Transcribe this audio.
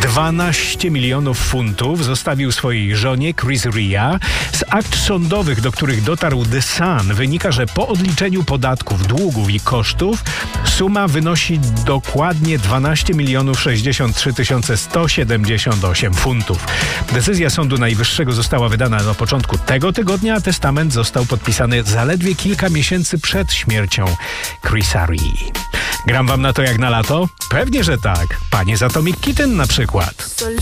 12 milionów funtów zostawił swojej żonie Chris Rea. Z akt sądowych, do których dotarł The Sun, wynika, że po odliczeniu podatków, długów i kosztów suma wynosi dokładnie 12 63 178 funtów. Decyzja Sądu Najwyższego została wydana na początku tego tygodnia, a testament został podpisany zaledwie kilka miesięcy przed śmiercią Chrisa Rea. Gram wam na to jak na lato? Pewnie, że tak. Panie z Atomic Kitten na przykład.